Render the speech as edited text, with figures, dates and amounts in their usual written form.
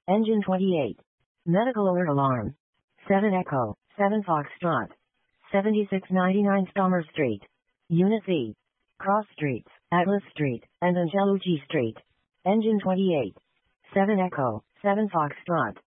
Engine 28. Medical alert alarm. 7 Echo, 7 Foxtrot. 7699 Stommer Street. Unit Z. Cross Streets, Atlas Street, and Angelucci Street. Engine 28. 7 Echo, 7 Foxtrot.